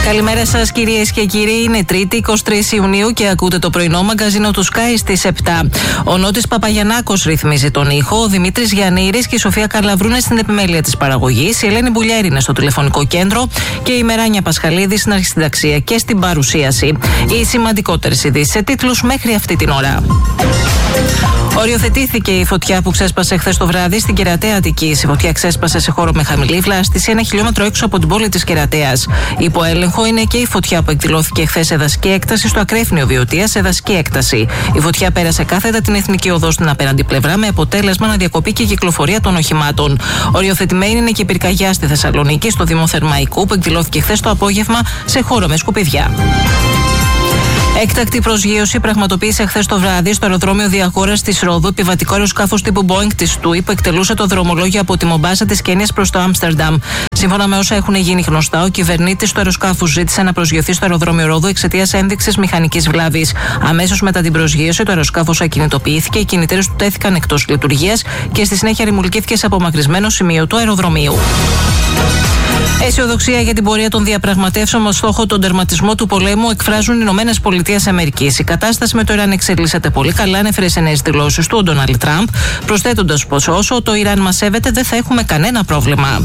Καλημέρα σας κυρίες και κύριοι, είναι Τρίτη 23 Ιουνίου και ακούτε το πρωινό μαγκαζίνο του Sky στις 7. Ο Νότης Παπαγιαννάκος ρυθμίζει τον ήχο, ο Δημήτρης Γιαννήρης και η Σοφία Καρλαβρού είναι στην επιμέλεια της παραγωγής, η Ελένη Μπουλιέρη είναι στο τηλεφωνικό κέντρο και η Μεράνια Πασχαλίδη στην αρχισυνταξία και στην παρουσίαση. Οι σημαντικότερες ειδήσεις σε τίτλους μέχρι αυτή την ώρα. Οριοθετήθηκε η φωτιά που ξέσπασε χθες το βράδυ στην Κερατέα Αττικής. Η φωτιά ξέσπασε σε χώρο με χαμηλή βλάστηση 1 χιλιόμετρο έξω από την πόλη της Κερατέας. Υπό έλεγχο είναι και η φωτιά που εκδηλώθηκε χθες σε δασική έκταση στο Ακρέφνιο Βιωτίας σε δασική έκταση. Η φωτιά πέρασε κάθετα την εθνική οδό στην απέναντι πλευρά με αποτέλεσμα να διακοπεί και η κυκλοφορία των οχημάτων. Οριοθετημένη είναι και η πυρκαγιά στη Θεσσαλονίκη, στο Δήμο Θερμαϊκού, που εκδηλώθηκε χθες το απόγευμα σε χώρο με σκουπιδιά. Έκτακτη προσγείωση πραγματοποίησε χθες το βράδυ στο αεροδρόμιο Διαγόρας της Ρόδου επιβατικό αεροσκάφος τύπου Boeing της TUI που εκτελούσε το δρομολόγιο από τη Μομπάσα της Κένιας προς το Άμστερνταμ. Σύμφωνα με όσα έχουν γίνει γνωστά, ο κυβερνήτης του αεροσκάφους ζήτησε να προσγειωθεί στο αεροδρόμιο Ρόδου εξαιτίας ένδειξης μηχανικής βλάβης. Αμέσως μετά την προσγείωση, το αεροσκάφος ακινητοποιήθηκε, οι κινητήρες του τέθηκαν εκτός λειτουργίας και στη συνέχεια ρημουλκήθηκε σε απομακρυσμένο σημείο του αεροδρομίου. Αισιοδοξία για την πορεία των διαπραγματεύσεων με στόχο τον τερματισμό του πολέμου εκφράζουν οι ΗΠΑ. Η κατάσταση με το Ιράν εξελίσσεται πολύ καλά, ανέφερε σε νέες δηλώσεις του ο Ντόναλντ Τραμπ, προσθέτοντας πως όσο το Ιράν μας σέβεται δεν θα έχουμε κανένα πρόβλημα.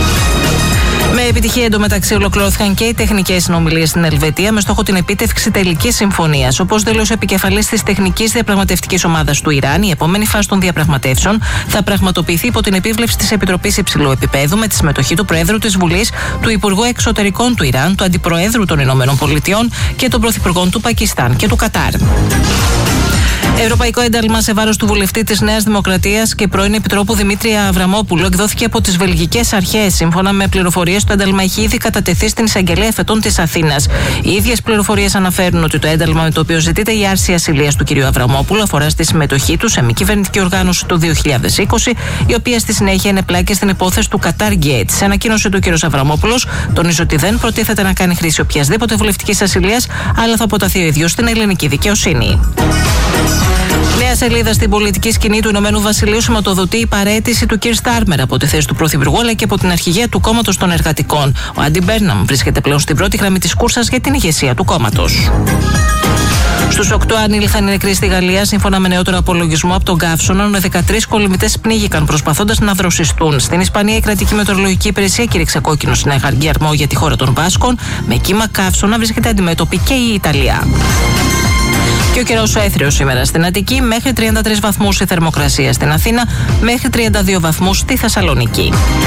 Με επιτυχία εντωμεταξύ ολοκληρώθηκαν και οι τεχνικές συνομιλίες στην Ελβετία με στόχο την επίτευξη τελικής συμφωνίας. Όπως δήλωσε ο επικεφαλής της τεχνικής διαπραγματευτικής ομάδας του Ιράν, η επόμενη φάση των διαπραγματεύσεων θα πραγματοποιηθεί υπό την επίβλεψη της Επιτροπής Υψηλού Επιπέδου με τη συμμετοχή του Προέδρου της Βουλής, του Υπουργού Εξωτερικών του Ιράν, του Αντιπροέδρου των Ηνωμένων Πολιτειών και των Πρωθυπουργών του Πακιστάν και του Κατάρ. Ευρωπαϊκό ένταλμα σε βάρος του βουλευτή της Νέας Δημοκρατίας και πρώην Επιτρόπου Δημήτρια Αβραμόπουλου εκδόθηκε από τις βελγικές αρχές. Σύμφωνα με πληροφορίες, το ένταλμα έχει ήδη κατατεθεί στην Εισαγγελέα Εφετών της Αθήνας. Οι ίδιες πληροφορίες αναφέρουν ότι το ένταλμα με το οποίο ζητείται η άρση ασυλίας του κ. Αβραμόπουλου αφορά στη συμμετοχή του σε μη κυβερνητική οργάνωση το 2020, η οποία στη συνέχεια ενεπλάκη στην υπόθεση του Qatar Gate. Σε ανακοίνωση του κ. Αβραμόπουλος τονίζει ότι δεν προτίθεται να κάνει χρήση οποιασδήποτε βουλευτικής ασυλίας, αλλά θα αποταθεί ο ίδιος στην ελληνική δικαιοσύνη. Νέα σελίδα στην πολιτική σκηνή του Ηνωμένου Βασιλείου σηματοδοτεί η παραίτηση του Κιρ Στάρμερ από τη θέση του Πρωθυπουργού αλλά και από την αρχηγία του κόμματος των εργατικών. Ο Άντι Μπέρναμ βρίσκεται πλέον στην πρώτη γραμμή της κούρσας για την ηγεσία του κόμματος. Στους 8 ανήλθαν νεκροί στη Γαλλία, σύμφωνα με νεότερο απολογισμό από τον καύσωνα, ενώ 13 κολυμβητές πνίγηκαν προσπαθώντας να δροσιστούν. Στην Ισπανία, η κρατική μετεωρολογική υπηρεσία κήρυξε κόκκινο συναγαργιαρμό για τη χώρα των Βάσκων. Με κύμα καύσωνα βρίσκεται αντιμέτωπη και η Ιταλία. Και ο καιρός έθριος σήμερα στην Αττική, μέχρι 33 βαθμούς η θερμοκρασία στην Αθήνα, μέχρι 32 βαθμούς στη Θεσσαλονίκη.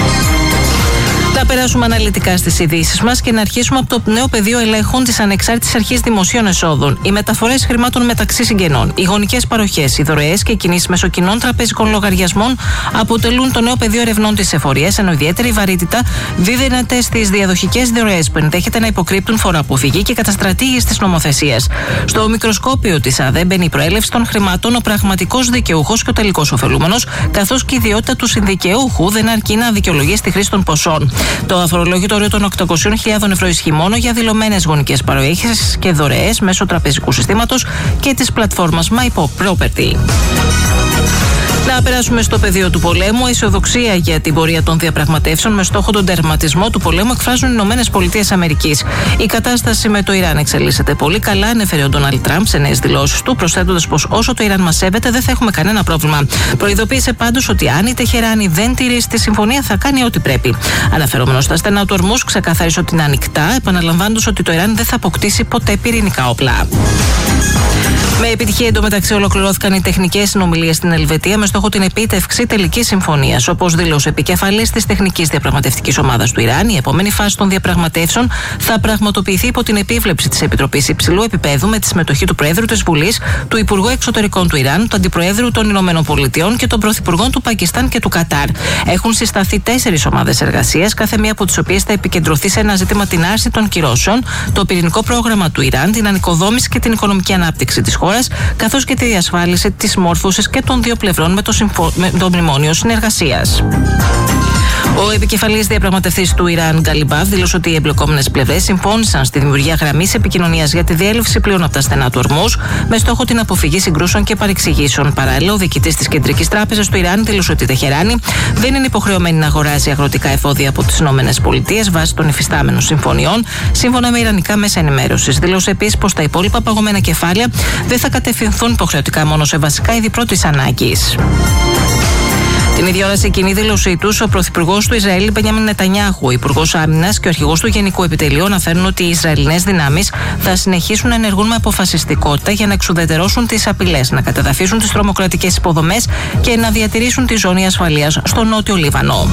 Θα περάσουμε αναλυτικά στις ειδήσεις μας και να αρχίσουμε από το νέο πεδίο ελέγχων της Ανεξάρτητης Αρχής Δημοσίων Εσόδων. Οι μεταφορές χρημάτων μεταξύ συγγενών, οι γονικές παροχές, οι δωρεές και κινήσεις μέσω κοινών τραπεζικών λογαριασμών αποτελούν το νέο πεδίο ερευνών της εφορίας, ενώ ιδιαίτερη βαρύτητα δίδεται στις διαδοχικές δωρεές που ενδέχεται να υποκρύπτουν φοροαποφυγή και καταστρατήγηση της νομοθεσίας. Στο μικροσκόπιο της ΑΔΕ μπαίνει η προέλευση των χρημάτων, ο πραγματικός δικαιούχος και ο τελικός ωφελούμενος, καθώς και η ιδιότητα του συνδικαιούχου δεν αρκεί να δικαιολογήσει τη χρήση των ποσών. Το αφορολόγητο όριο των 800.000 ευρώ ισχύει μόνο για δηλωμένες γονικές παροχές και δωρεές μέσω τραπεζικού συστήματος και της πλατφόρμας MyProperty. Να περάσουμε στο πεδίο του πολέμου. Αισιοδοξία για την πορεία των διαπραγματεύσεων με στόχο τον τερματισμό του πολέμου εκφράζουν οι ΗΠΑ. Η κατάσταση με το Ιράν εξελίσσεται πολύ καλά, ανέφερε ο Ντόναλντ Τραμπ σε νέες δηλώσεις του, προσθέτοντας πως όσο το Ιράν μας σέβεται δεν θα έχουμε κανένα πρόβλημα. Προειδοποίησε πάντως ότι αν η Τεχεράνη δεν τηρήσει τη συμφωνία θα κάνει ό,τι πρέπει. Αναφερόμενος στα στενά του Ορμούζ, ξεκαθάρισε ότι είναι ανοιχτά, επαναλαμβάνοντας ότι το Ιράν δεν θα αποκτήσει ποτέ πυρηνικά όπλα. Με επιτυχία εντωμεταξύ ολοκληρώθηκαν οι τεχνικές συνομιλίες στην Ελβετία με στόχο την επίτευξη τελικής συμφωνίας. Όπως δήλωσε επικεφαλής της τεχνικής διαπραγματευτικής ομάδας του Ιράν, η επόμενη φάση των διαπραγματεύσεων θα πραγματοποιηθεί υπό την επίβλεψη της Επιτροπής Υψηλού Επιπέδου με τη συμμετοχή του Προέδρου της Βουλής, του Υπουργού Εξωτερικών του Ιράν, του Αντιπροέδρου των Ηνωμένων Πολιτειών και των Πρωθυπουργών του Πακιστάν και του Κατάρ. Έχουν συσταθεί 4 ομάδες εργασίας, κάθε μία από τις οποίες θα επικεντρωθεί σε ένα ζήτημα την άρση των κυρώσεων, το πυρηνικό πρόγραμμα του Ιράν, την ανοικοδόμηση και την οικονομική ανάπτυξη της χώρας, καθώς και τη διασφάλιση της μόρφωσης και των δύο πλευρών με το μνημόνιο συνεργασίας. Ο επικεφαλής διαπραγματευτής του Ιράν, Γκαλιμπάφ, δήλωσε ότι οι εμπλεκόμενες πλευρές συμφώνησαν στη δημιουργία γραμμής επικοινωνίας για τη διέλευση πλοίων από τα στενά του Ορμούζ, με στόχο την αποφυγή συγκρούσεων και παρεξηγήσεων. Παράλληλα, ο διοικητής της Κεντρικής Τράπεζας του Ιράν δήλωσε ότι η Τεχεράνη δεν είναι υποχρεωμένη να αγοράζει αγροτικά εφόδια από τις ΗΠΑ βάσει των υφιστάμενων συμφωνιών, σύμφωνα με ιρανικά μέσα ενημέρωσης. Δήλωσε επίσης πως τα υπόλοιπα παγωμένα κεφάλαια δεν θα κατευθυνθούν υποχρεωτικά μόνο σε βασικά είδη πρώτης ανάγκης. Την ίδια ώρα, σε κοινή δήλωσή τους, ο πρωθυπουργός του Ισραήλ, Μπενιάμιν Νετανιάχου, ο υπουργός άμυνας και ο αρχηγός του Γενικού Επιτελείου αναφέρουν ότι οι Ισραηλινές δυνάμεις θα συνεχίσουν να ενεργούν με αποφασιστικότητα για να εξουδετερώσουν τις απειλές, να καταδαφίσουν τις τρομοκρατικές υποδομές και να διατηρήσουν τη ζώνη ασφαλείας στο νότιο Λίβανο.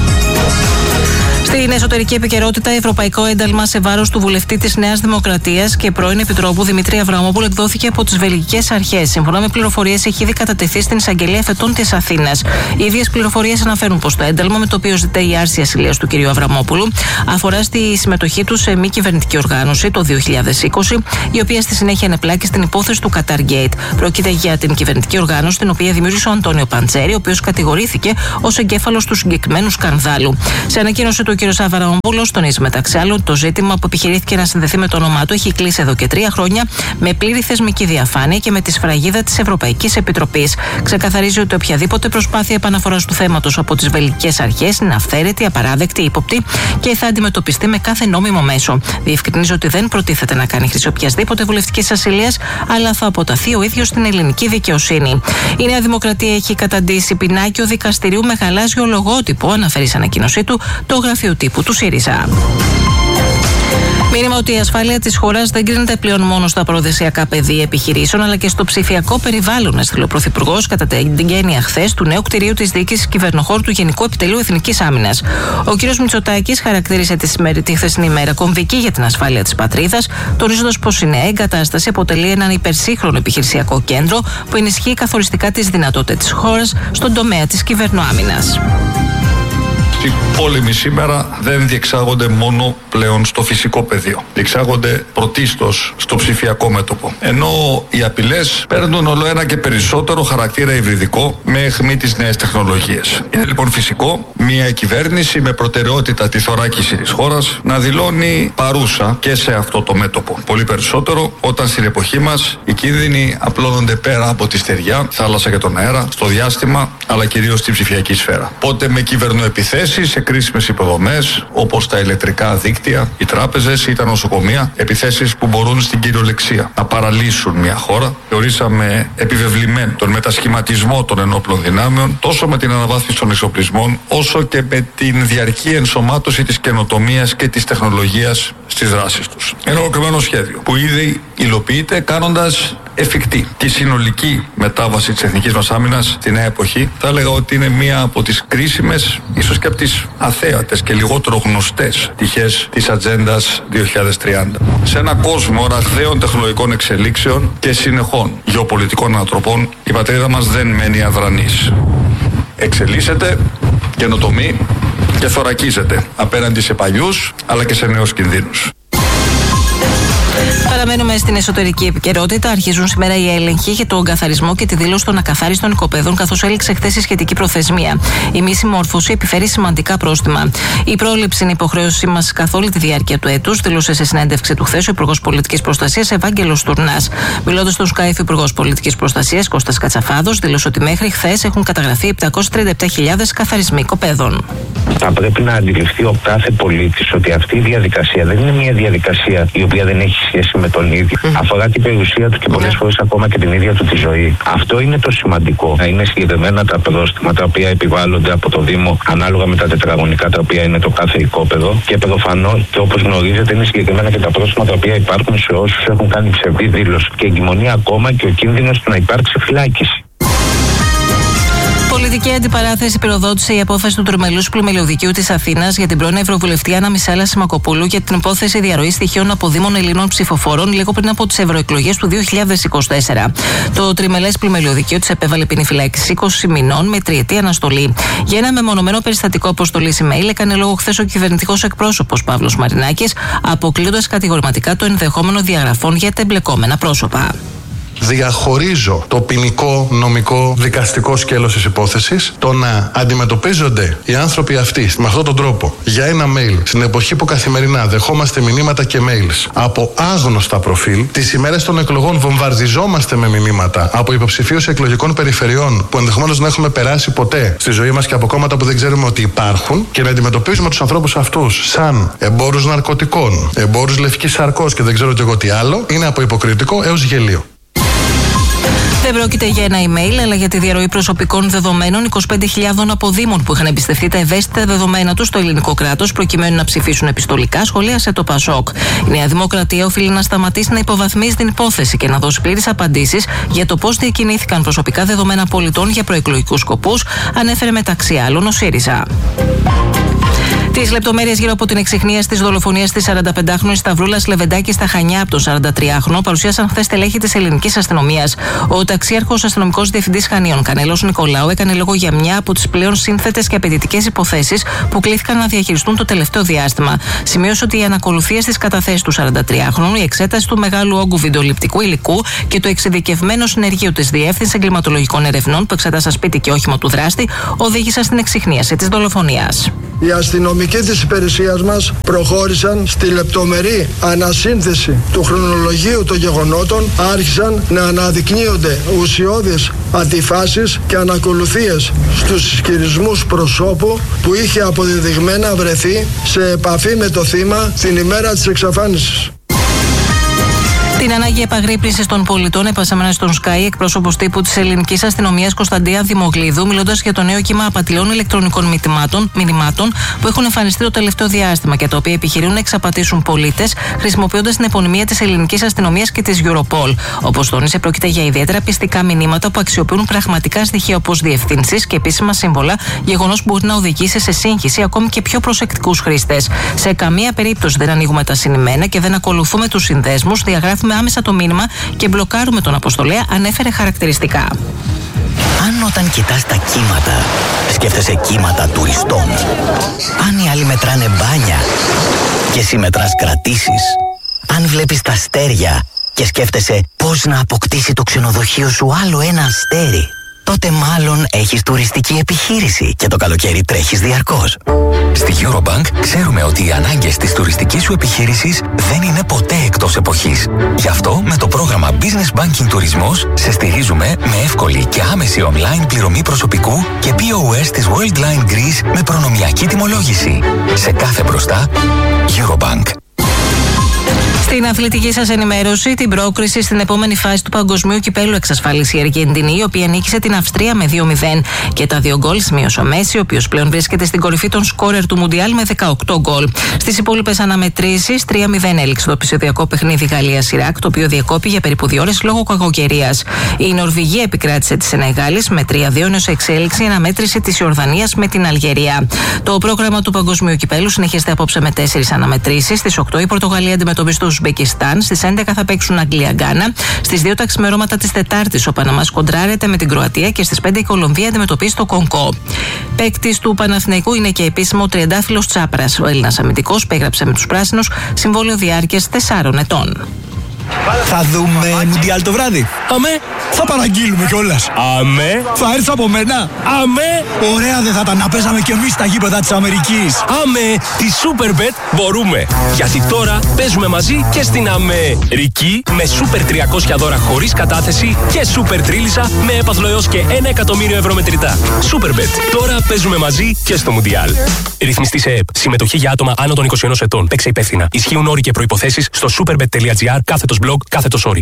Στην εσωτερική επικαιρότητα, ευρωπαϊκό ένταλμα σε βάρος του βουλευτή της Νέας Δημοκρατίας και πρώην Επιτρόπου Δημήτρη Αβραμόπουλου εκδόθηκε από τις βελγικές αρχές. Σύμφωνα με πληροφορίες, έχει ήδη κατατεθεί στην Εισαγγελία Εφετών της Αθήνας. Οι ίδιες πληροφορίες αναφέρουν πως το ένταλμα, με το οποίο ζητάει η άρση ασυλίας του κ. Αβραμόπουλου, αφορά στη συμμετοχή του σε μη κυβερνητική οργάνωση το 2020, η οποία στη συνέχεια ανεπλάκη στην υπόθεση του Qatargate. Πρόκειται για την κυβερνητική οργάνωση, την οποία δημιούργησε ο Αντώνιο Παντσέρη, ο οποίος κατηγορήθηκε ως εγκέφαλος του συγκεκριμένου σκανδάλου. Σε ανακοίνωση του ο κ. Αβραμόπουλος τονίζει μεταξύ άλλων το ζήτημα που επιχειρήθηκε να συνδεθεί με το όνομά του έχει κλείσει εδώ και 3 χρόνια με πλήρη θεσμική διαφάνεια και με τη σφραγίδα της Ευρωπαϊκής Επιτροπής. Ξεκαθαρίζει ότι οποιαδήποτε προσπάθεια επαναφοράς του θέματος από τις βελγικές αρχές είναι αυθαίρετη, απαράδεκτη, ύποπτη και θα αντιμετωπιστεί με κάθε νόμιμο μέσο. Διευκρινίζει ότι δεν προτίθεται να κάνει χρήση οποιασδήποτε βουλευτικής ασυλίας, αλλά θα αποταθεί ο ίδιος στην ελληνική δικαιοσύνη. Η Νέα Δημοκρατία έχει καταντήσει πινάκιο δικαστηρίου με γαλάζιο λογότυπο, αναφέρει σε ανακοίνωσή του το γραφείο τύπου του ΣΥΡΙΖΑ. Μήνυμα ότι η ασφάλεια της χώρας δεν κρίνεται πλέον μόνο στα προδεσιακά πεδία επιχειρήσεων, αλλά και στο ψηφιακό περιβάλλον, έστειλε ο Πρωθυπουργός κατά την γένεια χθες του νέου κτηρίου της διοίκησης κυβερνοχώρου του Γενικού Επιτελείου Εθνικής Άμυνας. Ο κ. Μητσοτάκης χαρακτήρισε τη χθεσινή ημέρα κομβική για την ασφάλεια της πατρίδας, τονίζοντας πως η νέα εγκατάσταση αποτελεί έναν υπερσύγχρονο επιχειρησιακό κέντρο που ενισχύει καθοριστικά τις δυνατότητες της χώρας στον τομέα της κυβερνοάμυνας. Οι πόλεμοι σήμερα δεν διεξάγονται μόνο πλέον στο φυσικό πεδίο. Διεξάγονται πρωτίστως στο ψηφιακό μέτωπο. Ενώ οι απειλές παίρνουν όλο ένα και περισσότερο χαρακτήρα υβριδικό με αιχμή τις νέες τεχνολογίες. Είναι λοιπόν φυσικό μια κυβέρνηση με προτεραιότητα τη θωράκιση της χώρας να δηλώνει παρούσα και σε αυτό το μέτωπο. Πολύ περισσότερο όταν στην εποχή μας οι κίνδυνοι απλώνονται πέρα από τη στεριά, θάλασσα και τον αέρα, στο διάστημα, αλλά κυρίως στην ψηφιακή σφαίρα. Πότε με κυβερνοεπιθέσεις σε κρίσιμες υποδομές όπως τα ηλεκτρικά δίκτυα, οι τράπεζες ή τα νοσοκομεία, επιθέσεις που μπορούν στην κυριολεξία να παραλύσουν μια χώρα. Θεωρήσαμε επιβεβλημένο τον μετασχηματισμό των ενόπλων δυνάμεων, τόσο με την αναβάθμιση των εξοπλισμών, όσο και με την διαρκή ενσωμάτωση της καινοτομίας και της τεχνολογίας στις δράσεις τους. Ένα ολοκληρωμένο σχέδιο που ήδη υλοποιείται, κάνοντας εφικτή τη συνολική μετάβαση της εθνικής μας άμυνας στη νέα εποχή. Θα έλεγα ότι είναι μία από τις κρίσιμες, ίσως και από τις αθέατες και λιγότερο γνωστές πτυχές της Ατζέντας 2030. Σε ένα κόσμο ραγδαίων τεχνολογικών εξελίξεων και συνεχών γεωπολιτικών ανατροπών, η πατρίδα μας δεν μένει αδρανής. Εξελίσσεται, καινοτομεί και θωρακίζεται απέναντι σε παλιούς αλλά και σε νέους κινδύνους. Παραμένουμε στην εσωτερική επικαιρότητα. Αρχίζουν σήμερα οι έλεγχοι για τον καθαρισμό και τη δήλωση των ακαθάριστων οικοπαίδων, καθώς έληξε χθες η σχετική προθεσμία. Η μη συμμόρφωση επιφέρει σημαντικά πρόστιμα. Η πρόληψη είναι υποχρέωσή μας καθ' όλη τη διάρκεια του έτους, δήλωσε σε συνέντευξη του χθες ο Υπουργός Πολιτικής Προστασίας Ευάγγελος Τουρνάς. Μιλώντας στον Skype, ο Υπουργός Πολιτικής Προστασίας Κώστας Κατσαφάδος δήλωσε ότι μέχρι χθες έχουν καταγραφεί 737.000 καθαρισμοί οικοπαίδων. Θα πρέπει να αντιληφθεί ο κάθε πολίτης ότι αυτή η διαδικασία δεν είναι μια διαδικασία η οποία δεν έχει σχέση με τον ίδιο. Αφορά την περιουσία του και πολλές φορές ακόμα και την ίδια του τη ζωή. Αυτό είναι το σημαντικό. Να είναι συγκεκριμένα τα πρόστιμα τα οποία επιβάλλονται από το Δήμο ανάλογα με τα τετραγωνικά τα οποία είναι το κάθε οικόπεδο. Και προφανώς, και όπως γνωρίζετε, είναι συγκεκριμένα και τα πρόστιμα τα οποία υπάρχουν σε όσους έχουν κάνει ψευδή δήλωση και εγκυμονεί ακόμα και ο κίνδυνος του να υπάρξει φυλάκιση. Πολιτική αντιπαράθεση πυροδότησε η απόφαση του τριμελούς πλημελιωδικείου της Αθήνας για την πρώην Ευρωβουλευτή Άννα Μισάλα Σιμακοπούλου για την υπόθεση διαρροής στοιχείων από Δήμων Ελλήνων ψηφοφόρων λίγο πριν από τις ευρωεκλογές του 2024. Το τριμελές πλημελιωδικείο της επέβαλε ποινή φυλάκισης 20 μηνών με τριετή αναστολή. Για ένα μεμονωμένο περιστατικό αποστολής email έκανε λόγο χθες ο κυβερνητικός εκπρόσωπος Παύλος Μαρινάκης, αποκλείοντας κατηγορηματικά το ενδεχόμενο διαγραφών για τα εμπλεκόμενα πρόσωπα. διαχωρίζω το ποινικό, νομικό, δικαστικό σκέλος της υπόθεσης. Το να αντιμετωπίζονται οι άνθρωποι αυτοί με αυτόν τον τρόπο για ένα mail, στην εποχή που καθημερινά δεχόμαστε μηνύματα και mails από άγνωστα προφίλ, τις ημέρες των εκλογών βομβαρδιζόμαστε με μηνύματα από υποψηφίους εκλογικών περιφερειών που ενδεχομένως δεν έχουμε περάσει ποτέ στη ζωή μας και από κόμματα που δεν ξέρουμε ότι υπάρχουν, και να αντιμετωπίζουμε τους ανθρώπους αυτούς σαν εμπόρους ναρκωτικών, εμπόρους λευκής σαρκός και δεν ξέρω και εγώ τι άλλο, είναι από υποκριτικό έως γελίο. Δεν πρόκειται για ένα email, αλλά για τη διαρροή προσωπικών δεδομένων 25.000 αποδήμων που είχαν εμπιστευτεί τα ευαίσθητα δεδομένα τους στο ελληνικό κράτος προκειμένου να ψηφίσουν επιστολικά, σχολίασε το ΠΑΣΟΚ. Η Νέα Δημοκρατία οφείλει να σταματήσει να υποβαθμίζει την υπόθεση και να δώσει πλήρεις απαντήσεις για το πώς διακινήθηκαν προσωπικά δεδομένα πολιτών για προεκλογικούς σκοπούς, ανέφερε μεταξύ άλλων ο ΣΥΡΙΖΑ. Τις λεπτομέρειες γύρω από την εξιχνίαση της δολοφονίας της 45χρονης Σταυρούλας Λεβεντάκη στα Χανιά από τον 43χρονο παρουσίασαν χθες στελέχη της ελληνικής αστυνομίας. Ο ταξίαρχος αστυνομικός διευθυντής Χανίων, Κανέλος Νικολάου, έκανε λόγο για μια από τις πλέον σύνθετες και απαιτητικές υποθέσεις που κλήθηκαν να διαχειριστούν το τελευταίο διάστημα. Σημείωσε ότι η ανακολουθία στις καταθέσεις του 43χρονου, η εξέταση του μεγάλου όγκου βιντεοληπτικού υλικού και το εξειδικευμένο συνεργείο της Διεύθυνσης Εγκληματολογικών Ερευνών που εξετάσα σπίτι και όχημα του δράστη οδήγησαν στην εξιχνίαση της δολοφονίας. Οι αστυνομικοί της υπηρεσίας μας προχώρησαν στη λεπτομερή ανασύνθεση του χρονολογίου των γεγονότων, άρχισαν να αναδεικνύονται ουσιώδεις αντιφάσεις και ανακολουθίες στους ισχυρισμούς προσώπου που είχε αποδεδειγμένα βρεθεί σε επαφή με το θύμα την ημέρα της εξαφάνισης. Την ανάγκη επαγρύπνησης των πολιτών επασέμενε στον Sky εκπρόσωπος τύπου της ελληνικής αστυνομίας Κωνσταντία Δημογλίδου, μιλώντας για το νέο κύμα απατηλών ηλεκτρονικών μηνυμάτων που έχουν εμφανιστεί το τελευταίο διάστημα και τα οποία επιχειρούν να εξαπατήσουν πολίτες χρησιμοποιώντας την επωνυμία της ελληνικής αστυνομίας και της Europol. Όπως τόνισε, πρόκειται για ιδιαίτερα πιστικά μηνύματα που αξιοποιούν πραγματικά στοιχεία όπως διευθύνσεις και επίσημα σύμβολα, γεγονός που μπορεί να οδηγήσει σε σύγχυση ακόμη και πιο προσεκτικούς χρήστες. Σε καμία περίπτωση δεν ανοίγουμε τα συνημμένα και δεν ακολουθούμε τους συνδέσμους, διαγράφουμε άμεσα το μήνυμα και μπλοκάρουμε τον αποστολέα, ανέφερε χαρακτηριστικά. Αν όταν κοιτάς τα κύματα, σκέφτεσαι κύματα τουριστών. Αν οι άλλοι μετράνε μπάνια και εσύ μετράς κρατήσεις. Αν βλέπεις τα αστέρια και σκέφτεσαι πώς να αποκτήσει το ξενοδοχείο σου άλλο ένα αστέρι, τότε μάλλον έχεις τουριστική επιχείρηση και το καλοκαίρι τρέχεις διαρκώς. Στη Eurobank ξέρουμε ότι οι ανάγκες της τουριστικής σου επιχείρησης δεν είναι ποτέ εκτός εποχής. Γι' αυτό με το πρόγραμμα Business Banking Τουρισμός σε στηρίζουμε με εύκολη και άμεση online πληρωμή προσωπικού και POS της Worldline Greece με προνομιακή τιμολόγηση. Σε κάθε μπροστά, Eurobank. Στην αθλητική σας ενημέρωση, την πρόκριση στην επόμενη φάση του Παγκοσμίου Κυπέλλου εξασφάλισε η Αργεντινή, η οποία νίκησε την Αυστρία με 2-0. Και τα 2 γκολ σημείωσε ο Μέση, ο οποίος πλέον βρίσκεται στην κορυφή των σκόρερ του Μουντιάλ με 18 γκολ. Στις υπόλοιπες αναμετρήσεις, 3-0 έληξε το επεισοδιακό παιχνίδι Γαλλία-Ιράκ, το οποίο διεκόπη για περίπου 2 ώρες λόγω κακοκαιρίας. Η Νορβηγία επικράτησε τη Σενεγάλης με 3-2, ενώ σε εξέλιξη η αναμέτρηση της Ιορδανίας με την Αλγερία. Το πρόγραμμα του Παγκοσμίου Κυπέλλου συνεχίζεται απόψε με 4 αναμετρήσεις. Στις 8 η Πορτογαλία αντιμετωπίζει το Ουσμπεκιστάν, στις 11 θα παίξουν Αγγλία-Γκάνα, στις 2 τα ξημερώματα της Τετάρτης ο Παναμάς κοντράρεται με την Κροατία και στις 5 η Κολομβία αντιμετωπίζει το Κονγκό. Παίκτης του Παναθηναϊκού είναι και επίσημο ο τριαντάφυλλος Τσάπρας. Ο Έλληνας αμυντικός υπέγραψε με τους πράσινους συμβόλαιο διάρκειας 4 ετών. Θα δούμε Μουντιάλ το βράδυ. Αμέ. Θα παραγγείλουμε κιόλας. Αμέ. Θα έρθει από μένα. Αμέ. Ωραία δεν θα ήταν να παίζαμε κι εμείς στα γήπεδα της Αμερικής. Αμέ. Τη Superbet μπορούμε. Γιατί τώρα παίζουμε μαζί και στην Αμερική με Super 300 δώρα χωρίς κατάθεση και Super Τρίλισσα με έπαθλο έως και 1 εκατομμύριο ευρώ μετρητά. Superbet. Τώρα παίζουμε μαζί και στο Μουντιάλ. Ρυθμιστή σε ΕΠ. Συμμετοχή για άτομα άνω των 21 ετών. Παίξε υπεύθυνα. Ισχύουν όροι και προϋποθέσεις στο superbet.gr/blog /sorry.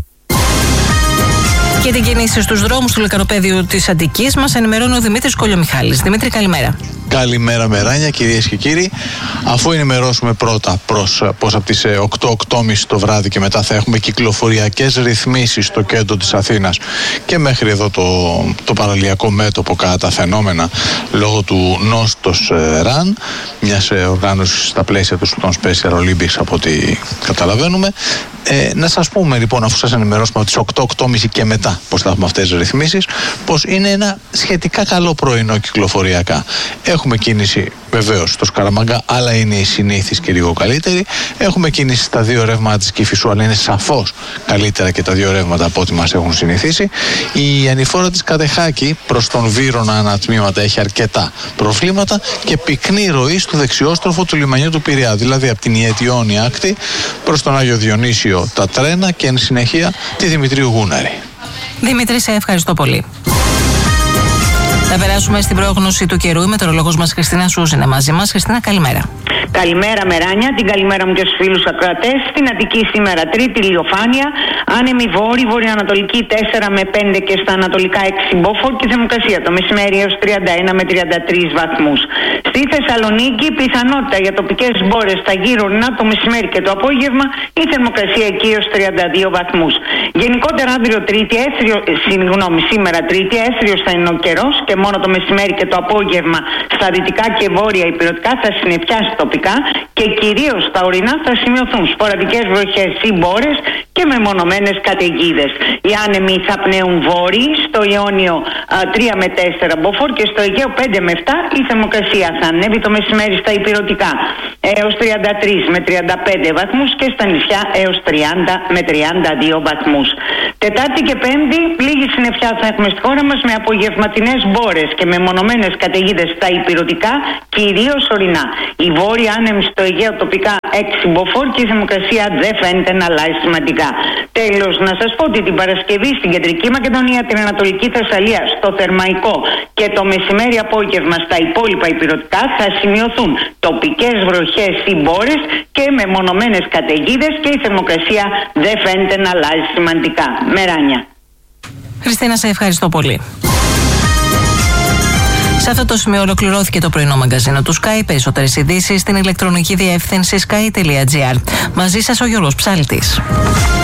Και την κίνηση στους δρόμους του λεκανοπέδιου της Αττικής μας ενημερώνει ο Δημήτρης Κολιομιχάλης. Δημήτρη, καλημέρα. Καλημέρα Μεράνια, κυρίες και κύριοι. Αφού ενημερώσουμε πρώτα πως από τις 8-8.30 το βράδυ και μετά θα έχουμε κυκλοφοριακές ρυθμίσεις στο κέντρο της Αθήνας και μέχρι εδώ το παραλιακό μέτωπο κατά τα φαινόμενα λόγω του Νόστος Run, μιας οργάνωσης στα πλαίσια του των Special Olympics από ό,τι καταλαβαίνουμε, Να σας πούμε λοιπόν, αφού σας ενημερώσουμε από τις 8-8.30 και μετά πώς θα έχουμε αυτές τις ρυθμίσεις, πως είναι ένα σχετικά καλό πρωινό κυκλοφοριακά. Έχουμε κίνηση βεβαίως στο Σκαραμαγκά, αλλά είναι η συνήθις και λίγο καλύτερη. Έχουμε κίνηση στα δύο ρεύματα της Κηφισού, αλλά είναι σαφώς καλύτερα και τα δύο ρεύματα από ό,τι μας έχουν συνηθίσει. Η ανηφόρα της Κατεχάκη προς τον Βύρωνα ανατμήματα έχει αρκετά προβλήματα και πυκνή ροή στο δεξιόστροφο του λιμανιού του Πειραιά, δηλαδή από την Ιετιώνη άκτη προς τον Άγιο Διονύσιο τα τρένα και εν συνεχεία τη Δημητρίου Γούναρη. Δημήτρη, σε ευχαριστώ πολύ. Θα περάσουμε στην πρόγνωση του καιρού. Η μετεωρολόγος μας Χριστίνα Σούζ είναι μαζί μας. Χριστίνα, καλημέρα. Καλημέρα Μεράνια, την καλημέρα μου και στους φίλους ακροατές. Στην Αττική σήμερα Τρίτη ηλιοφάνεια, άνεμη βορειοανατολική 4 με 5 και στα ανατολικά 6 μποφόρ και θερμοκρασία το μεσημέρι έως 31 με 33 βαθμούς. Στη Θεσσαλονίκη πιθανότητα για τοπικές μπόρες στα γύρω-ορεινά το μεσημέρι και το απόγευμα, η θερμοκρασία εκεί έως 32 βαθμούς. Γενικότερα σήμερα Τρίτη έθριος θα είναι ο καιρός και μόνο το μεσημέρι και το απόγευμα στα δυτικά και βόρεια υπηρετικά θα συννεφιάσει τοπικά και κυρίως στα ορεινά θα σημειωθούν σποραδικές βροχές ή μπόρες και μεμονωμένες καταιγίδες. Οι άνεμοι θα πνέουν βόρειοι, στο Ιόνιο 3 με 4 μποφόρ και στο Αιγαίο 5 με 7. Η θερμοκρασία θα ανέβει το μεσημέρι στα υπηρετικά έως 33 με 35 βαθμούς και στα νησιά έως 30 με 32 βαθμούς. Τετάρτη και Πέμπτη λίγη συννεφιά θα έχουμε στη χώρα μας με απογευματινές μπόρες και μεμονωμένες καταιγίδες στα υπηρετικά, κυρίως ορεινά. Οι βόρειοι άνεμοι στο Αιγαίο τοπικά 6 μποφόρ και η θερμοκρασία δεν φαίνεται να αλλάζει σημαντικά. Τέλος, να σας πω ότι την Παρασκευή στην Κεντρική Μακεδονία, την Ανατολική Θεσσαλία, στο Θερμαϊκό και το μεσημέρι απόγευμα στα υπόλοιπα υπηρετικά θα σημειωθούν τοπικές βροχές ή μπόρες και μεμονωμένες καταιγίδες και η θερμοκρασία δεν φαίνεται να αλλάζει σημαντικά. Μεράνια. Χριστίνα, σε ευχαριστώ πολύ. Σε αυτό το σημείο ολοκληρώθηκε το πρωινό μαγκαζίνο του Sky. Περισσότερες ειδήσεις στην ηλεκτρονική διεύθυνση sky.gr. Μαζί σας ο Γιώργος Ψάλτης.